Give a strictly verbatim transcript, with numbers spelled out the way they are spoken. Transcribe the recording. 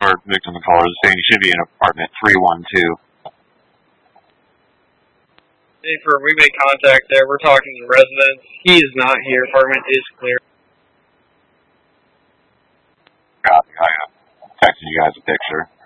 or victim of caller is saying he should be in apartment three one two. Hey, for we made contact there. We're talking to the residents. He is not here. Apartment is clear. Copy. I uh, texted you guys a picture.